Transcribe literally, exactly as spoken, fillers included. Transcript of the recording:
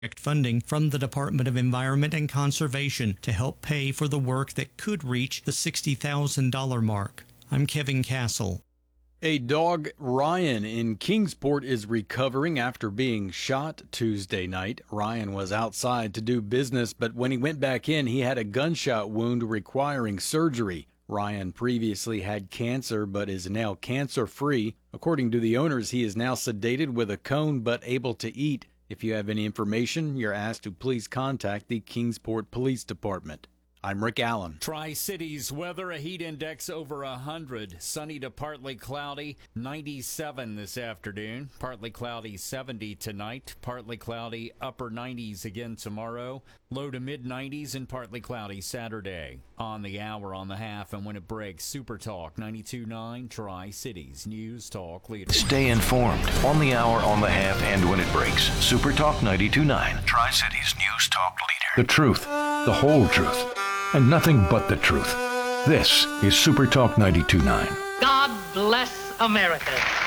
funding from the Department of Environment and Conservation to help pay for the work that could reach the sixty thousand dollars mark. I'm Kevin Castle. A dog, Ryan, in Kingsport is recovering after being shot Tuesday night. Ryan was outside to do business, but when he went back in, he had a gunshot wound requiring surgery. Ryan previously had cancer, but is now cancer-free. According to the owners, he is now sedated with a cone, but able to eat. If you have any information, you're asked to please contact the Kingsport Police Department. I'm Rick Allen. Tri-Cities weather, a heat index over one hundred. Sunny to partly cloudy, ninety-seven this afternoon. Partly cloudy, seventy tonight. Partly cloudy, upper nineties again tomorrow. Low to mid nineties and partly cloudy Saturday. On the hour, on the half, and when it breaks, Super Talk ninety-two point nine, Tri-Cities News Talk Leader. Stay informed on the hour, on the half, and when it breaks. Super Talk ninety-two point nine, Tri-Cities News Talk Leader. The truth, the whole truth, and nothing but the truth. This is Super Talk ninety-two point nine. God bless America.